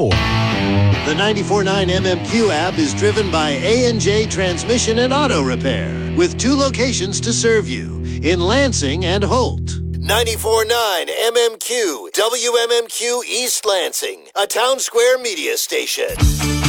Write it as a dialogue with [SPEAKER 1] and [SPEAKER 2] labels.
[SPEAKER 1] 94.9.
[SPEAKER 2] The 94.9 MMQ app is driven by A&J Transmission and Auto Repair, with 2 locations to serve you, in Lansing and Holt. 94.9 MMQ, WMMQ East Lansing, a Town Square media station.